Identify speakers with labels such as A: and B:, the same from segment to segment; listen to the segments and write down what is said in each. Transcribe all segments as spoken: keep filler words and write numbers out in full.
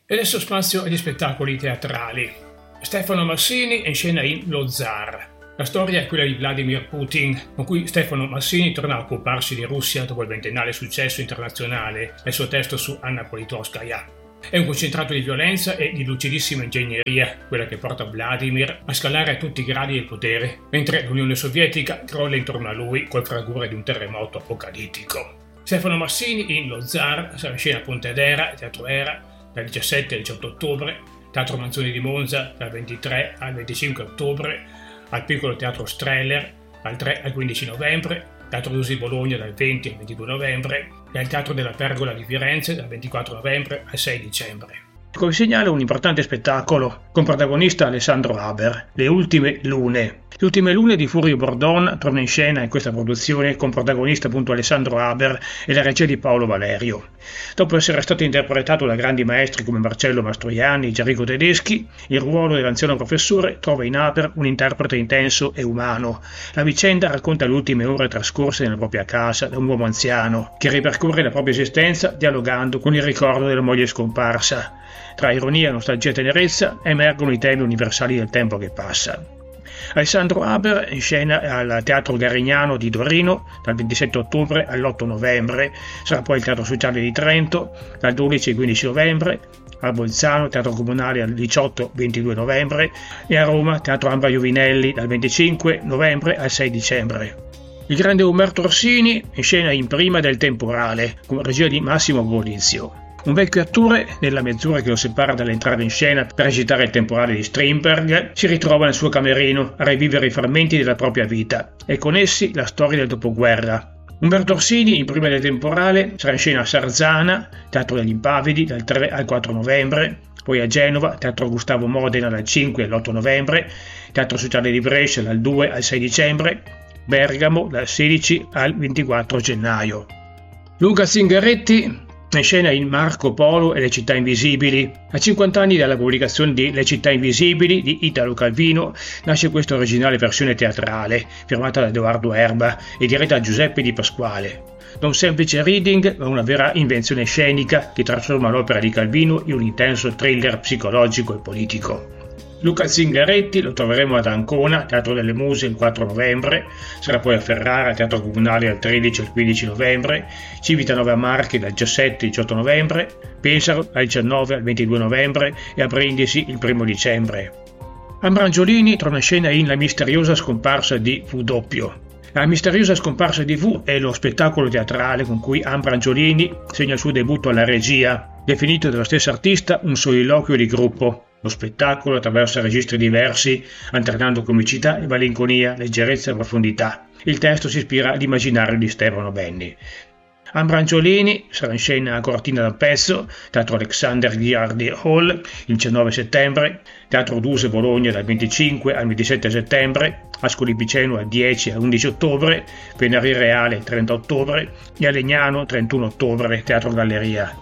A: E adesso spazio agli spettacoli teatrali. Stefano Massini inscena in Lo Zar. La storia è quella di Vladimir Putin, con cui Stefano Massini torna a occuparsi di Russia dopo il ventennale successo internazionale nel suo testo su Anna Politkovskaya. È un concentrato di violenza e di lucidissima ingegneria, quella che porta Vladimir a scalare a tutti i gradi del potere, mentre l'Unione Sovietica crolla intorno a lui col fragore di un terremoto apocalittico. Stefano Massini in Lo Zar sarà in scena a Pontedera, Teatro Era, dal diciassette al diciotto ottobre, Teatro Manzoni di Monza dal ventitré al venticinque ottobre, al Piccolo Teatro Streller dal tre al quindici novembre, Teatro Lusi Bologna dal venti al ventidue novembre e al Teatro della Pergola di Firenze dal ventiquattro novembre al sei dicembre.
B: Come segnala un importante spettacolo con protagonista Alessandro Haber, Le Ultime Lune. Le Ultime Lune di Furio Bordon torna in scena in questa produzione con protagonista appunto Alessandro Haber e la regia di Paolo Valerio. Dopo essere stato interpretato da grandi maestri come Marcello Mastroianni, Gianrico Tedeschi, il ruolo dell'anziano professore trova in Haber un interprete intenso e umano. La vicenda racconta le ultime ore trascorse nella propria casa da un uomo anziano che ripercorre la propria esistenza dialogando con il ricordo della moglie scomparsa. Tra ironia, nostalgia e tenerezza emergono i temi universali del tempo che passa. Alessandro Haber in scena al Teatro Garignano di Torino dal ventisette ottobre all'otto novembre, sarà poi il Teatro Sociale di Trento dal dodici al quindici novembre, a Bolzano Teatro Comunale dal diciotto ventidue novembre e a Roma Teatro Ambra Iovinelli dal venticinque novembre al sei dicembre. Il grande Umberto Orsini in scena in Prima del Temporale con regia di Massimo Bolizio. Un vecchio attore, nella mezz'ora che lo separa dall'entrare in scena per recitare il Temporale di Strindberg, si ritrova nel suo camerino a rivivere i frammenti della propria vita e con essi la storia del dopoguerra. Umberto Orsini, in Prima del Temporale, sarà in scena a Sarzana, Teatro degli Impavidi, dal tre al quattro novembre, poi a Genova, Teatro Gustavo Modena dal cinque all'otto novembre, Teatro Sociale di Brescia dal due al sei dicembre, Bergamo dal sedici al ventiquattro gennaio. Luca Zingaretti in scena in Marco Polo e le città invisibili. A cinquanta anni dalla pubblicazione di Le città invisibili di Italo Calvino nasce questa originale versione teatrale, firmata da Edoardo Erba e diretta da Giuseppe Di Pasquale. Da un semplice reading a una vera invenzione scenica che trasforma l'opera di Calvino in un intenso thriller psicologico e politico. Luca Zingaretti lo troveremo ad Ancona, Teatro delle Muse il quattro novembre, sarà poi a Ferrara, Teatro Comunale dal tredici al quindici novembre, Civitanova a Marche dal diciassette al diciotto novembre, Pesaro dal diciannove al ventidue novembre e a Brindisi il primo dicembre. Ambrangiolini torna in scena in La misteriosa scomparsa di W. La misteriosa scomparsa di W è lo spettacolo teatrale con cui Ambrangiolini segna il suo debutto alla regia, definito dalla stessa artista un soliloquio di gruppo. Lo spettacolo attraversa registri diversi, alternando comicità e malinconia, leggerezza e profondità. Il testo si ispira all'immaginario di Stefano Benni. Ambrangiolini sarà in scena a Cortina d'Ampezzo, Teatro Alexander Ghiardi Hall il diciannove settembre, Teatro Duse Bologna dal venticinque al ventisette settembre, Ascoli Piceno dal dieci al undici ottobre, Penari Reale il trenta ottobre e a Legnano trentuno ottobre, Teatro Galleria.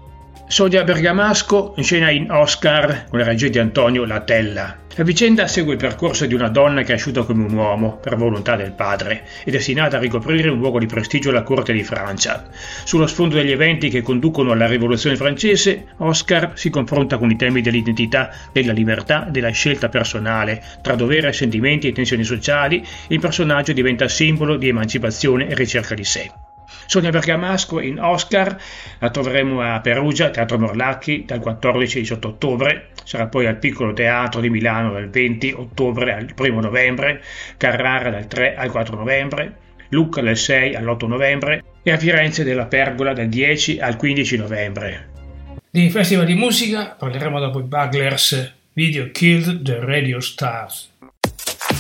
B: Sonia Bergamasco in scena in Oscar con la regia di Antonio Latella. La vicenda segue il percorso di una donna cresciuta come un uomo per volontà del padre e destinata a ricoprire un luogo di prestigio alla corte di Francia. Sullo sfondo degli eventi che conducono alla rivoluzione francese, Oscar si confronta con i temi dell'identità, della libertà, della scelta personale, tra dovere, sentimenti e tensioni sociali. Il personaggio diventa simbolo di emancipazione e ricerca di sé. Sonia Bergamasco in Oscar la troveremo a Perugia, Teatro Morlacchi dal quattordici al diciotto ottobre, sarà poi al Piccolo Teatro di Milano dal venti ottobre al primo novembre, Carrara dal tre al quattro novembre, Lucca dal sei all'otto novembre e a Firenze della Pergola dal dieci al quindici novembre.
A: Di festival di musica parleremo dopo i Buglers, Video Killed the Radio Stars.